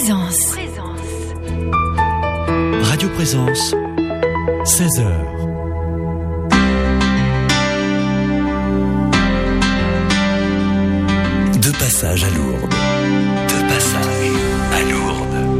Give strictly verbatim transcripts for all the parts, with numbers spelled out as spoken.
Présence. Radio Présence, seize heures. De passage à Lourdes. De passage à Lourdes.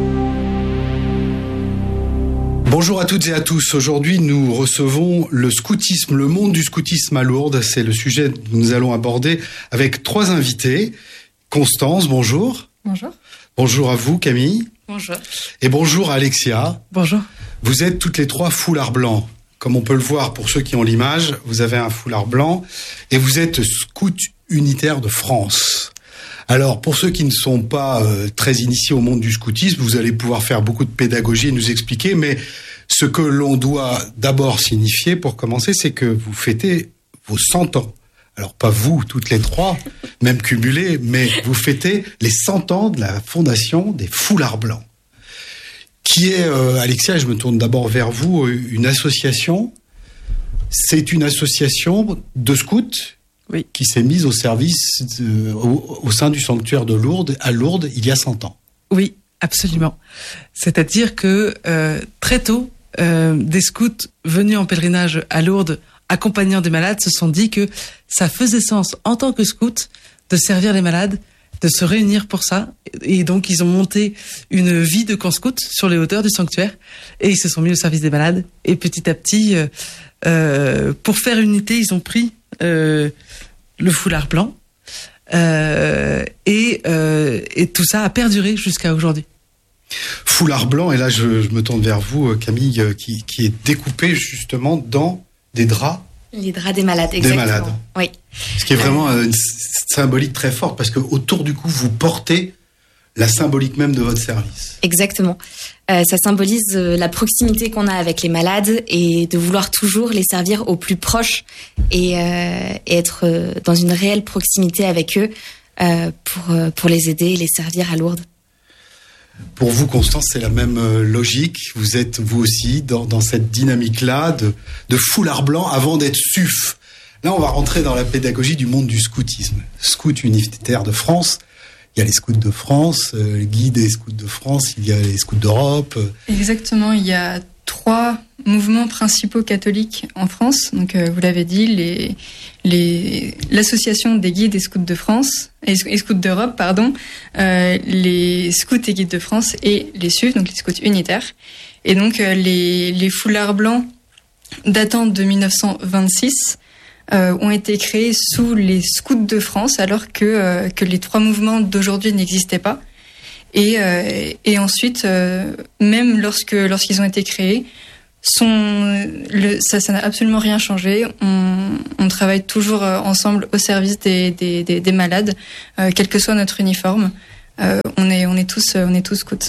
Bonjour à toutes et à tous. Aujourd'hui, nous recevons le scoutisme, le monde du scoutisme à Lourdes. C'est le sujet que nous allons aborder avec trois invités. Constance, bonjour. Bonjour. Bonjour à vous, Camille. Bonjour. Et bonjour à Alexia. Bonjour. Vous êtes toutes les trois foulards blancs. Comme on peut le voir pour ceux qui ont l'image, vous avez un foulard blanc et vous êtes scout unitaire de France. Alors, pour ceux qui ne sont pas euh, très initiés au monde du scoutisme, vous allez pouvoir faire beaucoup de pédagogie et nous expliquer, mais ce que l'on doit d'abord signifier, pour commencer, c'est que vous fêtez vos cent ans. Alors, pas vous, toutes les trois, même cumulées, mais vous fêtez les cent ans de la fondation des Foulards Blancs, qui est, euh, Alexia, je me tourne d'abord vers vous, une association. C'est une association de scouts. Oui. Qui s'est mise au service de, au, au sein du sanctuaire de Lourdes, à Lourdes, il y a cent ans. Oui, absolument. C'est-à-dire que euh, très tôt, euh, des scouts venus en pèlerinage à Lourdes, accompagnant des malades, se sont dit que ça faisait sens, en tant que scouts, de servir les malades, de se réunir pour ça. Et donc, ils ont monté une vie de camp scout sur les hauteurs du sanctuaire, et ils se sont mis au service des malades. Et petit à petit, euh, euh, pour faire unité, ils ont pris Euh, le foulard blanc euh, et, euh, et tout ça a perduré jusqu'à aujourd'hui. Foulard blanc, et là je, je me tourne vers vous, Camille, qui, qui est découpé justement dans des draps. Les draps des malades, exactement. Des malades. Oui. Ce qui est vraiment euh, une symbolique très forte, parce que autour du cou, vous portez la symbolique même de votre service. Exactement. Euh, ça symbolise euh, la proximité qu'on a avec les malades et de vouloir toujours les servir au plus proche et, euh, et être euh, dans une réelle proximité avec eux euh, pour, euh, pour les aider et les servir à Lourdes. Pour vous, Constance, c'est la même euh, logique. Vous êtes, vous aussi, dans, dans cette dynamique-là de, de foulard blanc avant d'être S U F. Là, on va rentrer dans la pédagogie du monde du scoutisme. Scout unitaire de France. Il y a les scouts de France, euh, le guide des scouts de France, il y a les scouts d'Europe. Exactement, il y a trois mouvements principaux catholiques en France. Donc, euh, vous l'avez dit, les, les, l'association des guides et scouts de France, et, et scouts d'Europe, pardon, euh, les scouts et guides de France et les S U F, donc les scouts unitaires. Et donc, euh, les, les foulards blancs datant de dix-neuf cent vingt-six Euh, ont été créés sous les scouts de France, alors que euh, que les trois mouvements d'aujourd'hui n'existaient pas. Et euh, et ensuite, euh, même lorsque lorsqu'ils ont été créés, sont le, ça ça n'a absolument rien changé. On on travaille toujours ensemble au service des des des, des malades, euh, quel que soit notre uniforme. Euh, on est on est tous on est tous scouts.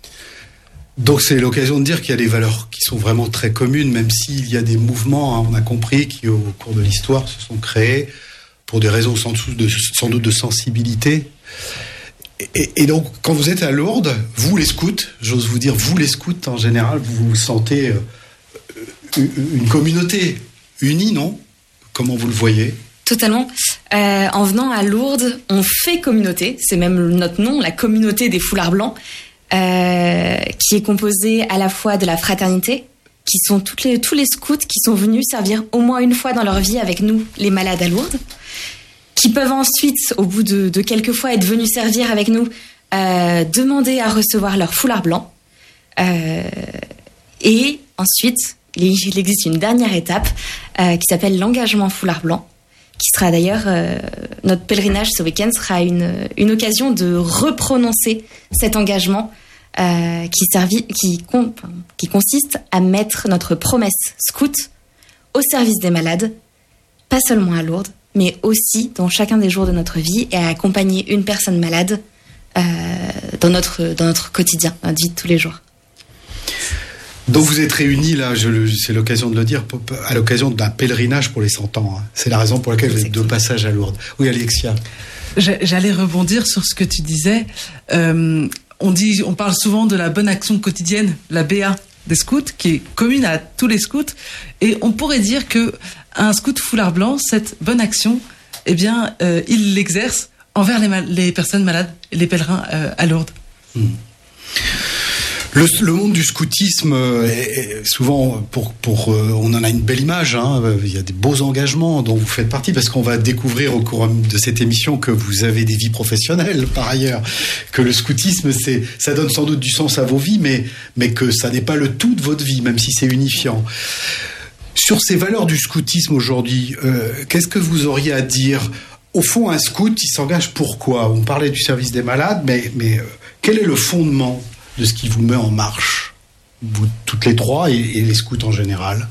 Donc c'est l'occasion de dire qu'il y a des valeurs qui sont vraiment très communes, même s'il y a des mouvements, hein, on a compris, qui au cours de l'histoire se sont créés pour des raisons sans, de, sans doute de sensibilité. Et, et donc quand vous êtes à Lourdes, vous les scouts, j'ose vous dire, vous les scouts en général, vous vous sentez euh, une communauté unie, non ? Comment vous le voyez ? Totalement. Euh, en venant à Lourdes, on fait communauté, c'est même notre nom, la communauté des foulards blancs. Euh, qui est composé à la fois de la fraternité, qui sont toutes les, tous les scouts qui sont venus servir au moins une fois dans leur vie avec nous, les malades à Lourdes, qui peuvent ensuite, au bout de, de quelques fois être venus servir avec nous, euh, demander à recevoir leur foulard blanc. Euh, et ensuite, il existe une dernière étape euh, qui s'appelle l'engagement foulard blanc, qui sera d'ailleurs, euh, notre pèlerinage ce week-end sera une, une occasion de reprononcer cet engagement euh, qui, servi, qui, con, qui consiste à mettre notre promesse scout au service des malades, pas seulement à Lourdes, mais aussi dans chacun des jours de notre vie et à accompagner une personne malade euh, dans, notre, dans notre quotidien, dans notre vie de tous les jours. Donc vous êtes réunis, là, je le, c'est l'occasion de le dire, à l'occasion d'un pèlerinage pour les cent ans. Hein. C'est la raison pour laquelle vous êtes de passage à Lourdes. Oui, Alexia. J'allais rebondir sur ce que tu disais. Euh, on dit, on parle souvent de la bonne action quotidienne, la B A des scouts, qui est commune à tous les scouts. Et on pourrait dire que un scout foulard blanc, cette bonne action, eh bien, euh, il l'exerce envers les, mal- les personnes malades, les pèlerins euh, à Lourdes. Mmh. Le, le monde du scoutisme, est, est souvent, pour, pour, on en a une belle image, hein, il y a des beaux engagements dont vous faites partie, parce qu'on va découvrir au cours de cette émission que vous avez des vies professionnelles, par ailleurs, que le scoutisme, c'est, ça donne sans doute du sens à vos vies, mais, mais que ça n'est pas le tout de votre vie, même si c'est unifiant. Sur ces valeurs du scoutisme aujourd'hui, euh, qu'est-ce que vous auriez à dire ? Au fond, un scout, il s'engage pourquoi ? On parlait du service des malades, mais, mais euh, quel est le fondement de ce qui vous met en marche, vous toutes les trois et, et les scouts en général?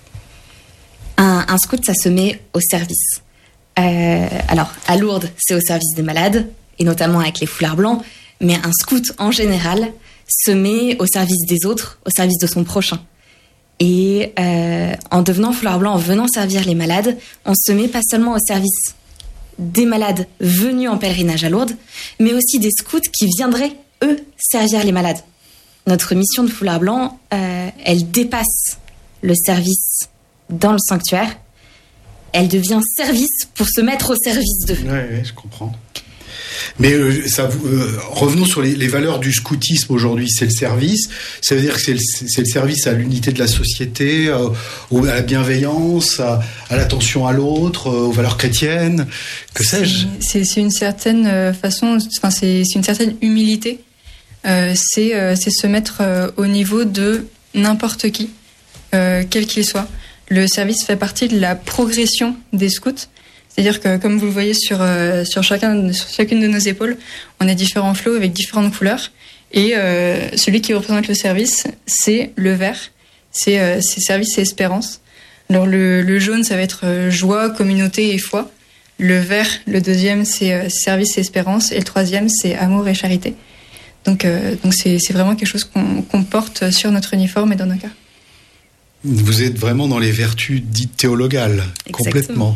Un, un scout, ça se met au service. Euh, alors, à Lourdes, c'est au service des malades, et notamment avec les foulards blancs, mais un scout, en général, se met au service des autres, au service de son prochain. Et euh, en devenant foulard blanc, en venant servir les malades, on se met pas seulement au service des malades venus en pèlerinage à Lourdes, mais aussi des scouts qui viendraient, eux, servir les malades. Notre mission de foulard blanc, euh, elle dépasse le service dans le sanctuaire. Elle devient service pour se mettre au service d'eux. Oui, ouais, je comprends. Mais euh, ça, euh, revenons sur les, les valeurs du scoutisme aujourd'hui. C'est le service. Ça veut dire que c'est le, c'est le service à l'unité de la société, euh, à la bienveillance, à, à l'attention à l'autre, euh, aux valeurs chrétiennes. Que sais-je ? C'est, c'est une certaine façon. Enfin, c'est, c'est une certaine humilité. Euh, c'est, euh, c'est se mettre euh, au niveau de n'importe qui, euh, quel qu'il soit. Le service fait partie de la progression des scouts. C'est-à-dire que, comme vous le voyez sur, euh, sur, chacun, sur chacune de nos épaules, on a différents flots avec différentes couleurs. Et euh, celui qui représente le service, c'est le vert. C'est, euh, c'est service et espérance. Alors le, le jaune, ça va être joie, communauté et foi. Le vert, le deuxième, c'est euh, service et espérance. Et le troisième, c'est amour et charité. Donc, euh, donc c'est, c'est vraiment quelque chose qu'on, qu'on porte sur notre uniforme et dans nos cœurs. Vous êtes vraiment dans les vertus dites théologales, exactement. Complètement.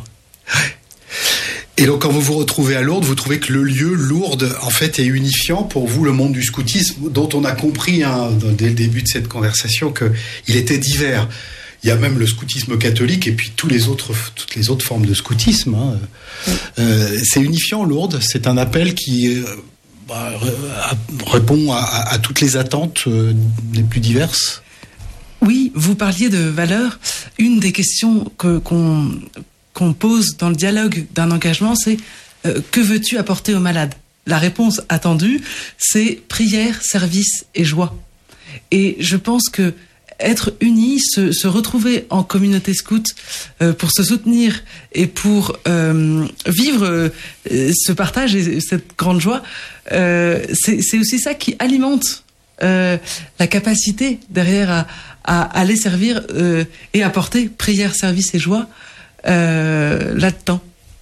Et donc, quand vous vous retrouvez à Lourdes, vous trouvez que le lieu, Lourdes, en fait, est unifiant pour vous, le monde du scoutisme, dont on a compris, hein, dès le début de cette conversation, qu'il était divers. Il y a même le scoutisme catholique et puis tous les autres, toutes les autres formes de scoutisme. Hein. Oui. Euh, c'est unifiant, Lourdes. C'est un appel qui euh, bah, répond à, à, à toutes les attentes euh, les plus diverses. Oui, vous parliez de valeurs. Une des questions que, qu'on... qu'on pose dans le dialogue d'un engagement, c'est euh, que veux-tu apporter aux malades ? La réponse attendue, c'est prière, service et joie. Et je pense que être unis, se, se retrouver en communauté scout euh, pour se soutenir et pour euh, vivre euh, ce partage et cette grande joie, euh, c'est, c'est aussi ça qui alimente euh, la capacité derrière à, à aller servir euh, et apporter prière, service et joie Euh, là-dedans.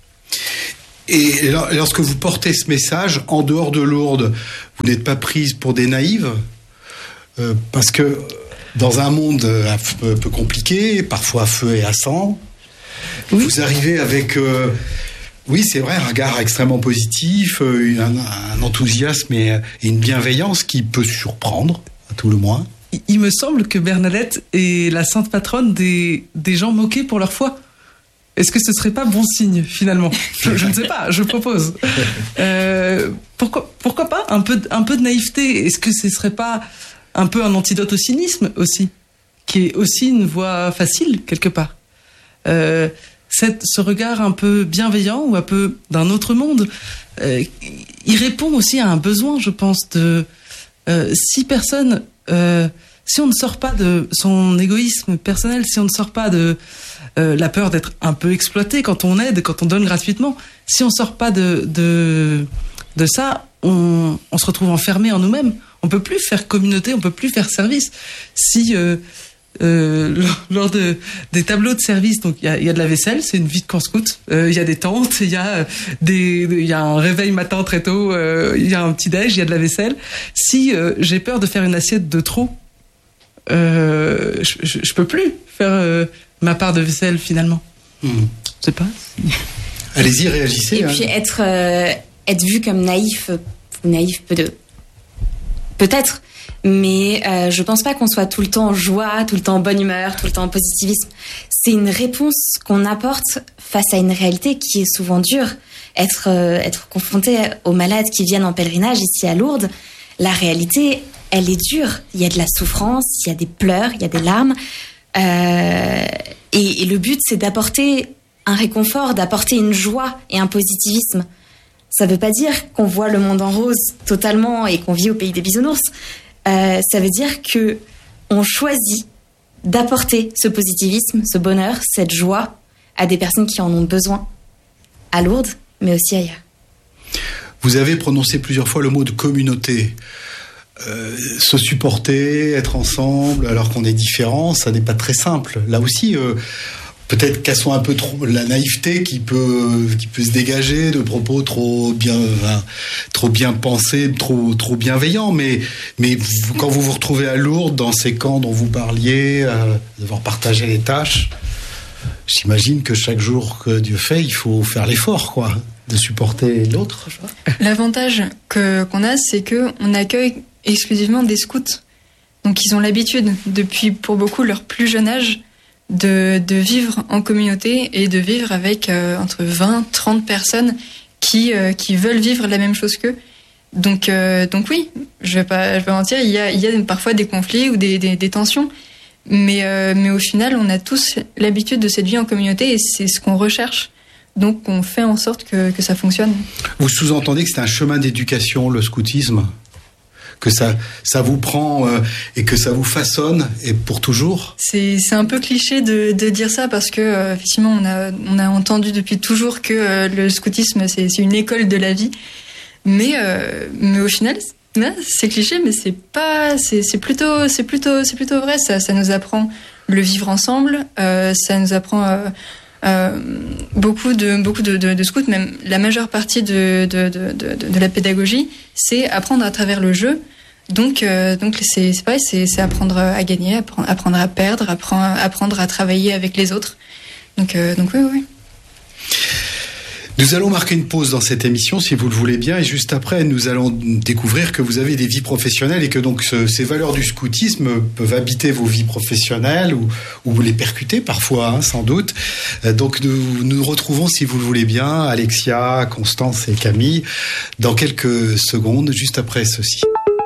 Et lorsque vous portez ce message en dehors de Lourdes, vous n'êtes pas prise pour des naïves, euh, parce que dans un monde un peu, un peu compliqué, parfois à feu et à sang, oui. Vous arrivez avec, euh, oui c'est vrai, un regard extrêmement positif, euh, un, un enthousiasme et, et une bienveillance qui peut surprendre, à tout le moins. Il me semble que Bernadette est la sainte patronne des, des gens moqués pour leur foi. Est-ce que ce serait pas bon signe, finalement ? je, je ne sais pas, je propose. Euh, pourquoi, pourquoi pas un peu, un peu de naïveté ? Est-ce que ce serait pas un peu un antidote au cynisme aussi, qui est aussi une voie facile, quelque part ? euh, cette, Ce regard un peu bienveillant ou un peu d'un autre monde, euh, il répond aussi à un besoin, je pense, de... Euh, si personne... Euh, si on ne sort pas de son égoïsme personnel, si on ne sort pas de euh, la peur d'être un peu exploité quand on aide, quand on donne gratuitement, si on ne sort pas de, de, de ça, on, on se retrouve enfermé en nous-mêmes. On ne peut plus faire communauté, on ne peut plus faire service. Si, euh, euh, lors de, des tableaux de service, donc il y a, y a de la vaisselle, c'est une vie de camp scout, il euh, y a des tentes, il y a des, il y a un réveil matin très tôt, il euh, y a un petit déj, il y a de la vaisselle. Si euh, j'ai peur de faire une assiette de trop, Euh, je, je, je peux plus faire euh, ma part de vaisselle finalement. Mmh. Je sais pas. Allez-y, réagissez. Et hein. puis être euh, être vu comme naïf, naïf peut de peut-être, mais euh, je pense pas qu'on soit tout le temps en joie, tout le temps en bonne humeur, tout le temps en positivisme. C'est une réponse qu'on apporte face à une réalité qui est souvent dure. Être euh, être confronté aux malades qui viennent en pèlerinage ici à Lourdes. la réalité, elle est dure. Il y a de la souffrance, il y a des pleurs, il y a des larmes. Euh, et, et le but, c'est d'apporter un réconfort, d'apporter une joie et un positivisme. Ça veut pas dire qu'on voit le monde en rose totalement et qu'on vit au pays des bisounours. Euh, ça veut dire que on choisit d'apporter ce positivisme, ce bonheur, cette joie à des personnes qui en ont besoin, à Lourdes, mais aussi ailleurs. Vous avez prononcé plusieurs fois le mot de communauté. Euh, se supporter, être ensemble, alors qu'on est différents, ça n'est pas très simple. Là aussi, euh, peut-être cassons un peu trop la naïveté qui peut, qui peut se dégager de propos trop bien, enfin, trop bien pensés, trop, trop bienveillants. Mais, mais vous, quand vous vous retrouvez à Lourdes, dans ces camps dont vous parliez, euh, devoir partager les tâches, j'imagine que chaque jour que Dieu fait, il faut faire l'effort, quoi, de supporter l'autre. L'avantage que, qu'on a, c'est que on accueille exclusivement des scouts. Donc ils ont l'habitude, depuis pour beaucoup leur plus jeune âge, de, de vivre en communauté et de vivre avec euh, entre vingt, trente personnes qui, euh, qui veulent vivre la même chose qu'eux. Donc, euh, donc oui, je vais pas, je vais pas mentir, il y a, il y a parfois des conflits ou des, des, des tensions, mais, euh, mais au final, on a tous l'habitude de cette vie en communauté et c'est ce qu'on recherche. Donc on fait en sorte que, que ça fonctionne. Vous sous-entendez que c'est un chemin d'éducation, le scoutisme ? Que ça, ça vous prend euh, et que ça vous façonne et pour toujours. C'est, c'est un peu cliché de, de dire ça parce que euh, effectivement on a, on a entendu depuis toujours que euh, le scoutisme c'est, c'est une école de la vie, mais euh, mais au final c'est cliché, mais c'est pas, c'est, c'est plutôt, c'est plutôt, c'est plutôt vrai. Ça, ça nous apprend le vivre ensemble, euh, ça nous apprend euh, euh, beaucoup de beaucoup de, de, de scouts, même la majeure partie de de, de, de, de la pédagogie, c'est apprendre à travers le jeu. Donc, euh, donc c'est, c'est pareil, c'est, c'est apprendre à gagner, apprendre, apprendre à perdre, apprendre, apprendre à travailler avec les autres. Donc, euh, donc oui, oui. Nous allons marquer une pause dans cette émission, si vous le voulez bien, et juste après, nous allons découvrir que vous avez des vies professionnelles et que donc ce, ces valeurs du scoutisme peuvent habiter vos vies professionnelles ou, ou vous les percuter parfois, hein, sans doute. Donc nous nous retrouvons, si vous le voulez bien, Alexia, Constance et Camille, dans quelques secondes, juste après ceci.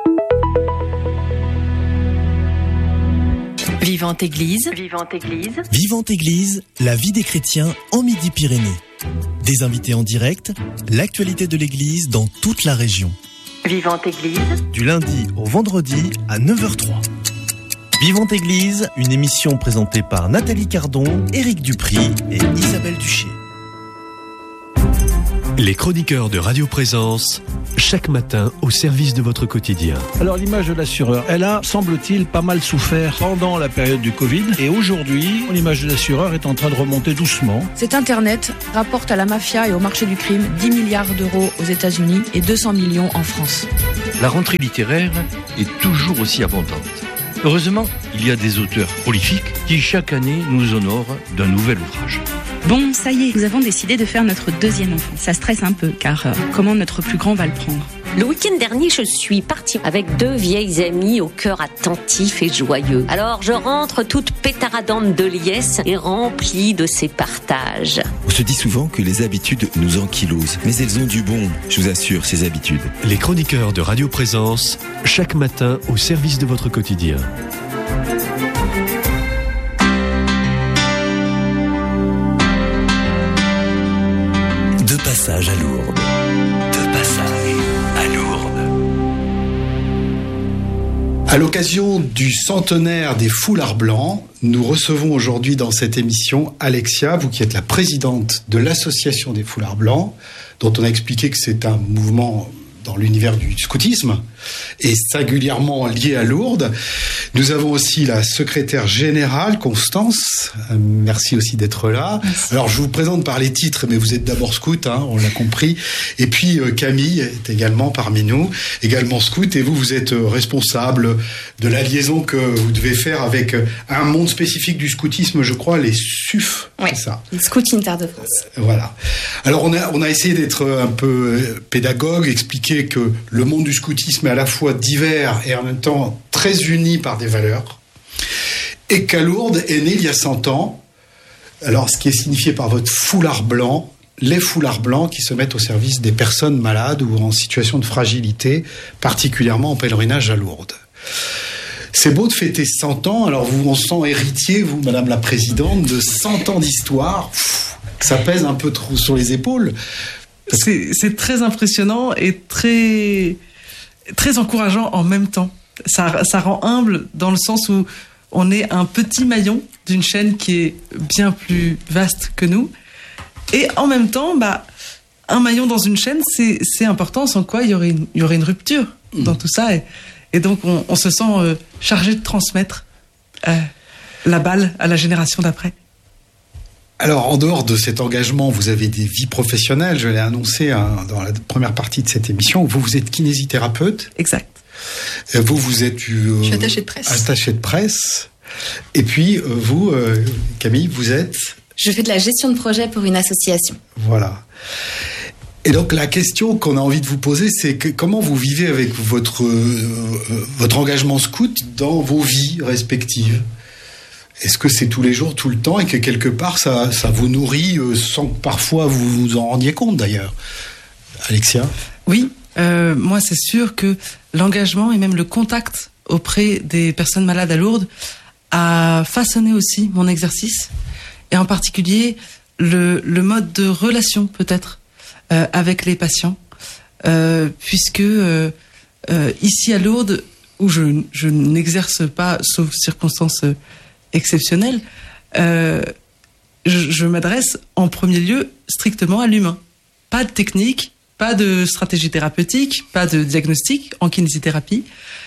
Vivante Église. Vivante Église. Vivante Église, la vie des chrétiens en Midi-Pyrénées. Des invités en direct, l'actualité de l'Église dans toute la région. Vivante Église. Du lundi au vendredi à neuf heures zéro trois. Vivante Église, une émission présentée par Nathalie Cardon, Éric Dupry et Isabelle Duché. Les chroniqueurs de Radio Présence, chaque matin au service de votre quotidien. Alors l'image de l'assureur, elle a, semble-t-il, pas mal souffert pendant la période du Covid. Et aujourd'hui, l'image de l'assureur est en train de remonter doucement. Cet Internet rapporte à la mafia et au marché du crime dix milliards d'euros aux États-Unis et deux cents millions en France. La rentrée littéraire est toujours aussi abondante. Heureusement, il y a des auteurs prolifiques qui chaque année nous honorent d'un nouvel ouvrage. Bon, ça y est, nous avons décidé de faire notre deuxième enfant. Ça stresse un peu, car euh, comment notre plus grand va le prendre ? Le week-end dernier, je suis partie avec deux vieilles amies au cœur attentif et joyeux. Alors, je rentre toute pétaradante de liesse et remplie de ces partages. On se dit souvent que les habitudes nous ankylosent, mais elles ont du bon, je vous assure, ces habitudes. Les chroniqueurs de Radio Présence, chaque matin au service de votre quotidien. De passage à Lourdes. De passage à Lourdes. À l'occasion du centenaire des foulards blancs, nous recevons aujourd'hui dans cette émission Alexia, vous qui êtes la présidente de l'association des foulards blancs, dont on a expliqué que c'est un mouvement dans l'univers du scoutisme et singulièrement lié à Lourdes. Nous avons aussi la secrétaire générale, Constance. Euh, merci aussi d'être là. Merci. Alors, je vous présente par les titres, mais vous êtes d'abord scout, hein, on l'a compris. Et puis, euh, Camille est également parmi nous, également scout. Et vous, vous êtes euh, responsable de la liaison que vous devez faire avec euh, un monde spécifique du scoutisme, je crois, les S U F. Oui, c'est ça. Les Scouts Inter de France. Euh, voilà. Alors, on a, on a essayé d'être un peu pédagogue, expliquer que le monde du scoutisme est à la fois divers et en même temps très uni par des valeurs, et qu'à Lourdes est né il y a cent ans, alors ce qui est signifié par votre foulard blanc, les foulards blancs qui se mettent au service des personnes malades ou en situation de fragilité, particulièrement en pèlerinage à Lourdes. C'est beau de fêter cent ans, alors vous, on se sent héritier, vous, Madame la Présidente, de cent ans d'histoire. Pff, ça pèse un peu trop sur les épaules. C'est, c'est très impressionnant et très, très encourageant en même temps. Ça, ça rend humble dans le sens où on est un petit maillon d'une chaîne qui est bien plus vaste que nous. Et en même temps, bah, un maillon dans une chaîne, c'est, c'est important, sans quoi il y aurait une, il y aurait une rupture mmh. dans tout ça. Et, et donc, on, on se sent euh, chargé de transmettre euh, la balle à la génération d'après. Alors, en dehors de cet engagement, vous avez des vies professionnelles. Je l'ai annoncé hein, dans la première partie de cette émission. Vous, vous êtes kinésithérapeute. Exact. Vous, vous êtes... Euh, Je suis attachée de presse. Attachée de presse. Et puis, euh, vous, euh, Camille, vous êtes... Je fais de la gestion de projet pour une association. Voilà. Et donc la question qu'on a envie de vous poser, c'est que comment vous vivez avec votre euh, votre engagement scout dans vos vies respectives ? Est-ce que c'est tous les jours, tout le temps, et que quelque part ça ça vous nourrit euh, sans que parfois vous vous en rendiez compte d'ailleurs ? Alexia ? Oui, euh, moi c'est sûr que l'engagement et même le contact auprès des personnes malades à Lourdes a façonné aussi mon exercice. Et en particulier, le, le mode de relation, peut-être, euh, avec les patients. Euh, puisque euh, euh, ici à Lourdes, où je, je n'exerce pas, sauf circonstances exceptionnelles, euh, je, je m'adresse en premier lieu strictement à l'humain. Pas de technique, pas de stratégie thérapeutique, pas de diagnostic en kinésithérapie.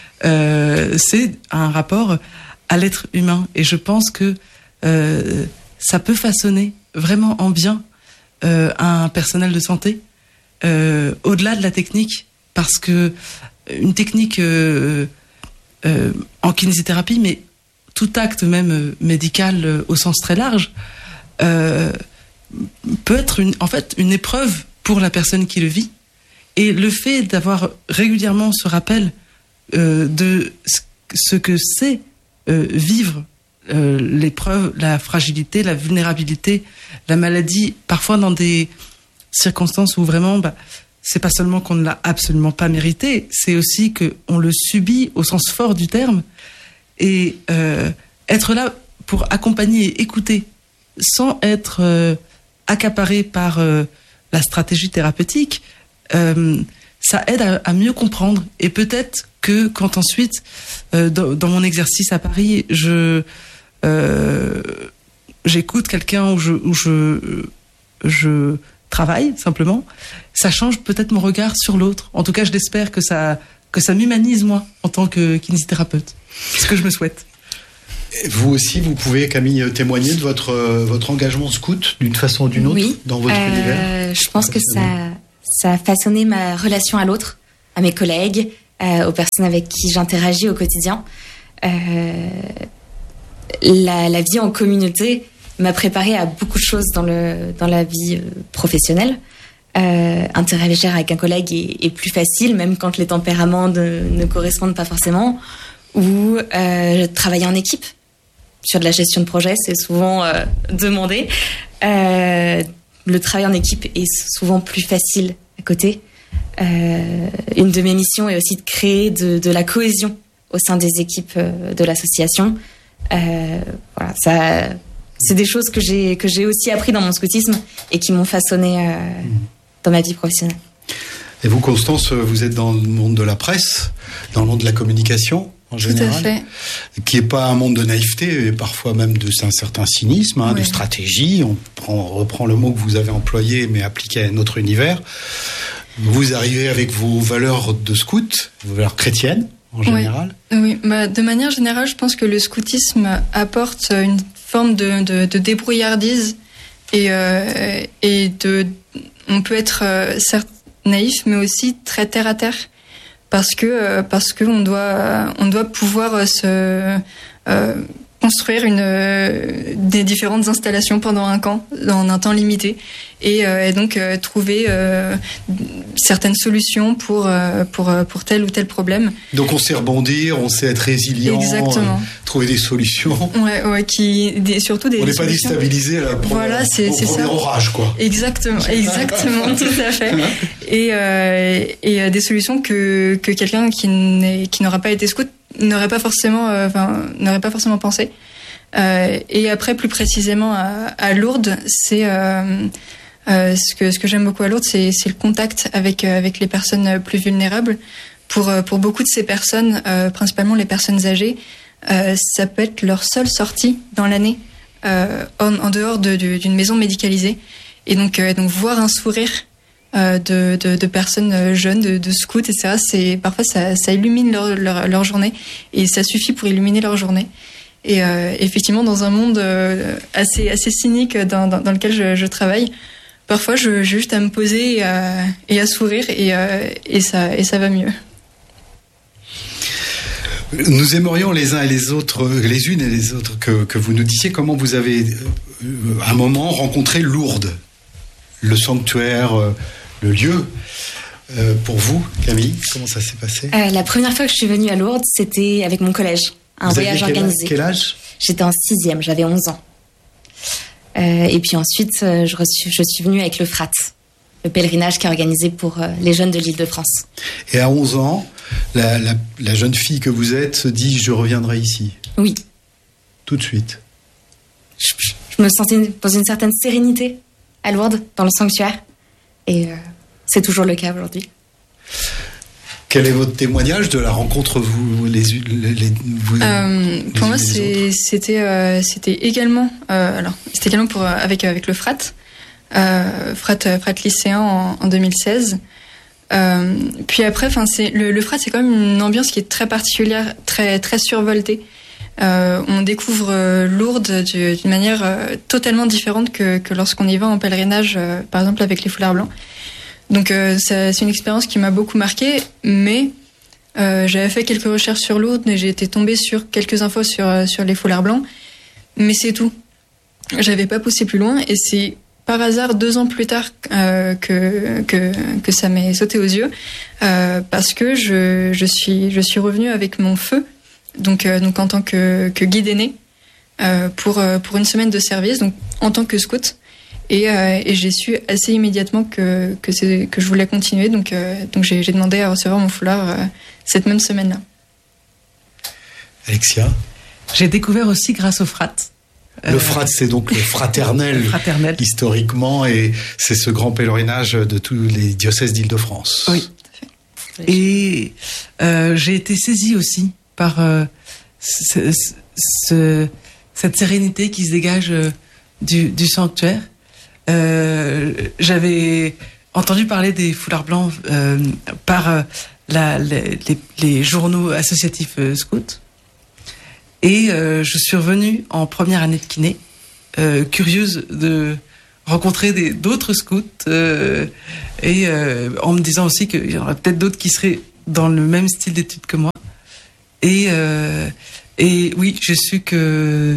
Euh, c'est un rapport à l'être humain. Et je pense que... Euh, ça peut façonner vraiment en bien euh, un personnel de santé euh, au-delà de la technique, parce que une technique euh, euh, en kinésithérapie, mais tout acte même euh, médical euh, au sens très large, euh, peut être une, en fait une épreuve pour la personne qui le vit. Et le fait d'avoir régulièrement ce rappel euh, de ce que c'est euh, vivre Euh, l'épreuve, la fragilité, la vulnérabilité, la maladie, parfois dans des circonstances où vraiment, bah, c'est pas seulement qu'on ne l'a absolument pas mérité, c'est aussi qu'on le subit au sens fort du terme. Et euh, être là pour accompagner et écouter, sans être euh, accaparé par euh, la stratégie thérapeutique, euh, ça aide à, à mieux comprendre. Et peut-être que quand ensuite, euh, dans, dans mon exercice à Paris, je Euh, j'écoute quelqu'un où je, où je, je travaille simplement, ça change peut-être mon regard sur l'autre. En tout cas, je l'espère que ça, que ça m'humanise moi en tant que kinésithérapeute. C'est ce que je me souhaite. Et vous aussi, vous pouvez, Camille, témoigner de votre, votre engagement scout d'une façon ou d'une autre oui, dans votre euh, univers. Je pense que ça, ça a façonné ma relation à l'autre, à mes collègues, euh, aux personnes avec qui j'interagis au quotidien. Euh, La, la vie en communauté m'a préparée à beaucoup de choses dans, le, dans la vie euh, professionnelle. Euh, interagir avec un collègue est, est plus facile, même quand les tempéraments de, ne correspondent pas forcément. Ou euh, travailler en équipe. Sur de la gestion de projet, c'est souvent euh, demandé. Euh, le travail en équipe est souvent plus facile à côté. Euh, une de mes missions est aussi de créer de, de la cohésion au sein des équipes euh, de l'association. Euh, voilà, ça, c'est des choses que j'ai que j'ai aussi appris dans mon scoutisme et qui m'ont façonné euh, dans ma vie professionnelle. Et vous, Constance, vous êtes dans le monde de la presse, dans le monde de la communication en général, tout à fait. Qui est pas un monde de naïveté, et parfois même de un certain cynisme, hein, ouais. de stratégie. On, prend, on reprend le mot que vous avez employé, mais appliqué à notre univers. Vous arrivez avec vos valeurs de scout, vos valeurs chrétiennes. En général. Oui, oui. Bah, de manière générale, je pense que le scoutisme apporte une forme de, de, de débrouillardise et, euh, et de, on peut être euh, certes naïf, mais aussi très terre à terre, parce que euh, parce que on doit on doit pouvoir se euh, construire une, euh, des différentes installations pendant un camp, en un temps limité, et, euh, et donc euh, trouver euh, certaines solutions pour, euh, pour, pour tel ou tel problème. Donc on sait rebondir, on sait être résilient, exactement. Euh, trouver des solutions. Ouais, ouais, qui, des, surtout des on n'est pas solutions... déstabilisé à la première, voilà, c'est, au c'est premier ça. orage, quoi. Exactement, exactement, tout à fait. Et, euh, et des solutions que, que quelqu'un qui, n'est, qui n'aura pas été scout n'aurait pas forcément, euh, enfin, n'aurait pas forcément pensé. Euh, et après, plus précisément à, à Lourdes, c'est euh, euh, ce que ce que j'aime beaucoup à Lourdes, c'est, c'est le contact avec euh, avec les personnes plus vulnérables. Pour pour beaucoup de ces personnes, euh, principalement les personnes âgées, euh, ça peut être leur seule sortie dans l'année euh, en, en dehors de, de, d'une maison médicalisée. Et donc euh, donc voir un sourire euh, de, de de personnes jeunes, de, de scouts, et cetera. C'est parfois ça ça illumine leur leur, leur journée, et ça suffit pour illuminer leur journée. Et euh, effectivement, dans un monde euh, assez assez cynique dans, dans, dans lequel je, je travaille, parfois je j'ai juste à me poser et à, et à sourire, et, euh, et ça et ça va mieux. Nous aimerions les uns et les autres, les unes et les autres, que, que vous nous disiez comment vous avez, euh, à un moment, rencontré Lourdes, le sanctuaire, euh, le lieu. Euh, pour vous, Camille, comment ça s'est passé ? euh, La première fois que je suis venue à Lourdes, c'était avec mon collège. Un vous voyage aviez quel, organisé. Quel âge ? J'étais en sixième, j'avais onze ans. Euh, et puis ensuite, euh, je, reçu, je suis venue avec le F R A T, le pèlerinage qui est organisé pour euh, les jeunes de l'Île-de-France. Et à onze ans, la, la, la jeune fille que vous êtes se dit « je reviendrai ici ». Oui. Tout de suite. Je, je me sentais dans une certaine sérénité à Lourdes, dans le sanctuaire. Et euh, c'est toujours le cas aujourd'hui. Quel est votre témoignage de la rencontre, vous, les, les, les, vous, euh, les Pour moi, c'est, c'était, euh, c'était également, euh, alors, c'était également pour, avec, avec le F R A T, euh, F R A T, F R A T lycéen en, en deux mille seize. Euh, puis après, enfin, c'est le, le F R A T, c'est quand même une ambiance qui est très particulière, très, très survoltée. Euh, on découvre euh, Lourdes d'une manière euh, totalement différente que, que lorsqu'on y va en pèlerinage, euh, par exemple avec les foulards blancs. Donc euh, ça, c'est une expérience qui m'a beaucoup marquée, mais euh, j'avais fait quelques recherches sur Lourdes et j'ai été tombée sur quelques infos sur euh, sur les foulards blancs, mais c'est tout. J'avais pas poussé plus loin, et c'est par hasard deux ans plus tard euh, que que que ça m'est sauté aux yeux, euh, parce que je je suis je suis revenue avec mon feu, donc euh, donc en tant que que guide aîné, euh, pour euh, pour une semaine de service, donc en tant que scout. Et, euh, et j'ai su assez immédiatement que que, c'est, que je voulais continuer, donc euh, donc j'ai, j'ai demandé à recevoir mon foulard euh, cette même semaine-là. Alexia ? J'ai découvert aussi grâce au F R A T. Le F R A T, c'est donc le fraternel, le fraternel, historiquement, et c'est ce grand pèlerinage de tous les diocèses d'Île-de-France. Oui, tout à fait. Et euh, j'ai été saisie aussi par euh, ce, ce, cette sérénité qui se dégage euh, du, du sanctuaire. Euh, j'avais entendu parler des foulards blancs euh, par euh, la, les, les, les journaux associatifs euh, scouts, et euh, je suis revenue en première année de kiné, euh, curieuse de rencontrer des, d'autres scouts, euh, et euh, en me disant aussi qu'il y en aurait peut-être d'autres qui seraient dans le même style d'études que moi. Et, euh, et oui, j'ai su que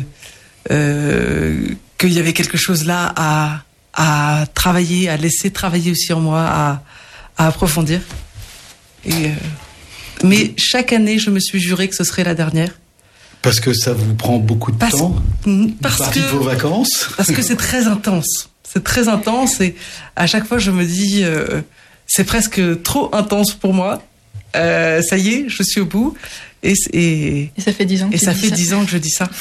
euh, qu'il y avait quelque chose là à à travailler, à laisser travailler aussi en moi, à, à approfondir. Et euh, mais chaque année, je me suis juré que ce serait la dernière. Parce que ça vous prend beaucoup de parce, temps. Parce partie que de vos vacances. Parce que c'est très intense. C'est très intense, et à chaque fois, je me dis, euh, c'est presque trop intense pour moi. Euh, ça y est, je suis au bout. Et, et, et ça fait dix ans. Et ça fait dix ans que je dis ça.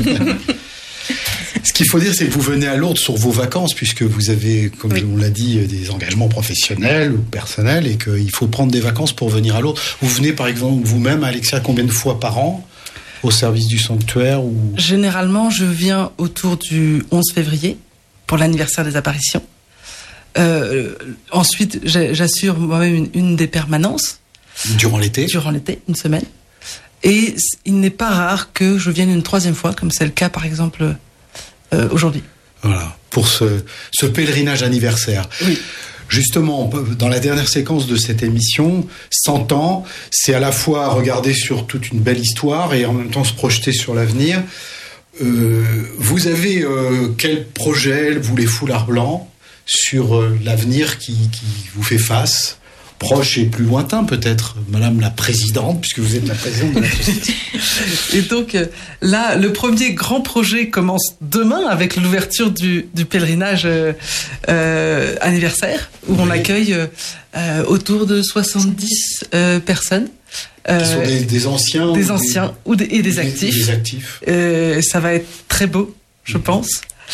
Ce qu'il faut dire, c'est que vous venez à Lourdes sur vos vacances, puisque vous avez, comme oui. on l'a dit, des engagements professionnels ou personnels, et qu'il faut prendre des vacances pour venir à Lourdes. Vous venez, par exemple, vous-même, Alexia, combien de fois par an au service du sanctuaire ou... Généralement, je viens autour du onze février pour l'anniversaire des apparitions. Euh, ensuite, j'assure moi-même une, une des permanences. Durant l'été ? Durant l'été, une semaine. Et il n'est pas rare que je vienne une troisième fois, comme c'est le cas, par exemple, euh, aujourd'hui. Voilà, pour ce, ce pèlerinage anniversaire. Oui. Justement, dans la dernière séquence de cette émission, cent ans, c'est à la fois regarder sur toute une belle histoire et en même temps se projeter sur l'avenir. Euh, vous avez euh, quel projet, vous les foulards blancs, sur euh, l'avenir qui, qui vous fait face, proche et plus lointain peut-être, Madame la Présidente, puisque vous êtes la Présidente de l'association. Et donc euh, là, le premier grand projet commence demain avec l'ouverture du, du pèlerinage euh, euh, anniversaire, où oui. on accueille euh, euh, autour de soixante-dix euh, personnes. Euh, qui sont des, des anciens Des anciens des, ou des, et des, des actifs. Des actifs. Euh, ça va être très beau, je mmh. pense.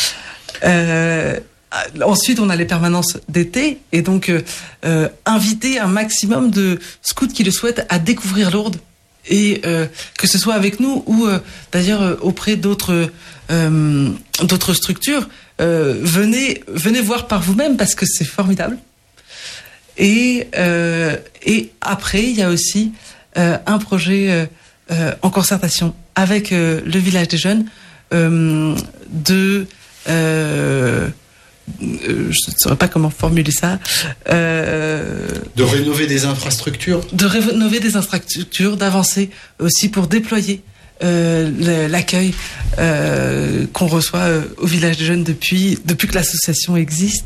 Euh, ensuite, on a les permanences d'été. Et donc, euh, euh, inviter un maximum de scouts qui le souhaitent à découvrir Lourdes. Et euh, que ce soit avec nous ou euh, d'ailleurs euh, auprès d'autres, euh, d'autres structures. Euh, venez, venez voir par vous-même parce que c'est formidable. Et, euh, et après, il y a aussi... Euh, un projet euh, euh, en concertation avec euh, le village des jeunes euh, de euh, euh, je ne saurais pas comment formuler ça euh, de rénover des infrastructures de rénover des infrastructures d'avancer aussi pour déployer euh, l'accueil euh, qu'on reçoit euh, au village des jeunes depuis depuis que l'association existe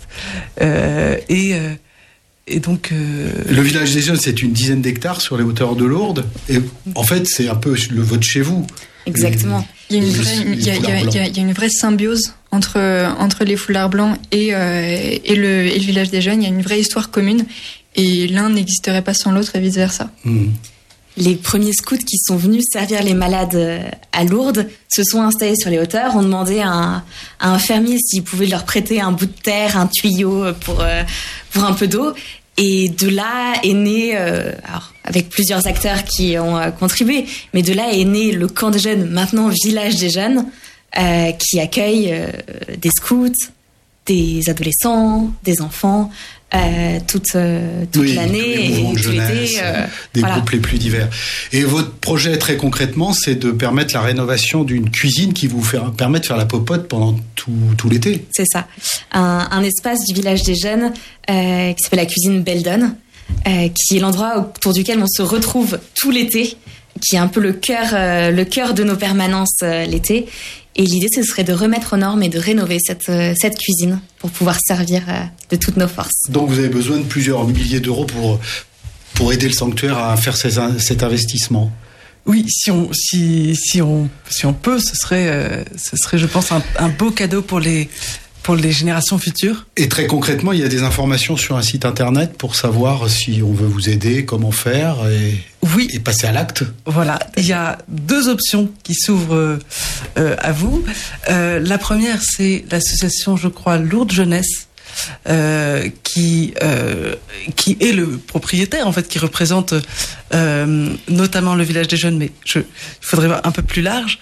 euh, et euh, Et donc, euh... le village des jeunes, c'est une dizaine d'hectares sur les hauteurs de Lourdes. Et en fait, c'est un peu le vote chez vous. Exactement. Il y a une vraie, il y a, il y a, il y a, il y a une vraie symbiose entre entre les foulards blancs et euh, et le et le village des jeunes. Il y a une vraie histoire commune et l'un n'existerait pas sans l'autre et vice versa. Mmh. Les premiers scouts qui sont venus servir les malades à Lourdes se sont installés sur les hauteurs, ont demandé à un, à un fermier s'il pouvait leur prêter un bout de terre, un tuyau pour, pour un peu d'eau. Et de là est né, euh, alors avec plusieurs acteurs qui ont euh, contribué, mais de là est né le camp des jeunes, maintenant village des jeunes, euh, qui accueille euh, des scouts, des adolescents, des enfants, euh, toute, euh, toute oui, l'année et tout l'été. Euh, des voilà. groupes les plus divers. Et votre projet, très concrètement, c'est de permettre la rénovation d'une cuisine qui vous fait, permet de faire la popote pendant tout, tout l'été. C'est ça. Un, un espace du village des jeunes euh, qui s'appelle la cuisine Beldon, euh, qui est l'endroit autour duquel on se retrouve tout l'été, qui est un peu le cœur, euh, le cœur de nos permanences euh, l'été. Et l'idée, ce serait de remettre aux normes et de rénover cette, euh, cette cuisine pour pouvoir servir euh, de toutes nos forces. Donc vous avez besoin de plusieurs milliers d'euros pour, pour aider le sanctuaire à faire ces, cet investissement. Oui, si on, si, si on, si on peut, ce serait, euh, ce serait, je pense, un, un beau cadeau pour les, pour les générations futures. Et très concrètement, il y a des informations sur un site internet pour savoir si on veut vous aider, comment faire et, oui. et passer à l'acte. Voilà, il y a deux options qui s'ouvrent euh, à vous. Euh, la première, c'est l'association, je crois, Lourdes Jeunesse. Euh, qui euh, qui est le propriétaire en fait, qui représente euh, notamment le village des jeunes, mais je, il faudrait voir un peu plus large.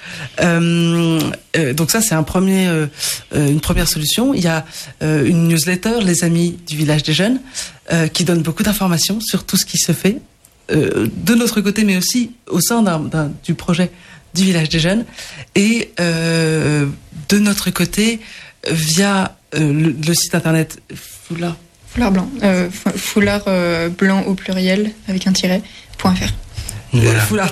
Euh, euh, donc ça c'est un premier euh, une première solution. Il y a euh, une newsletter, les amis du village des jeunes, euh, qui donne beaucoup d'informations sur tout ce qui se fait euh, de notre côté, mais aussi au sein d'un, d'un, du projet du village des jeunes, et euh, de notre côté via Euh, le, le site internet Foulard Foulard blanc euh, foulard euh, blanc au pluriel avec un tiret point fr. Voilà. foulard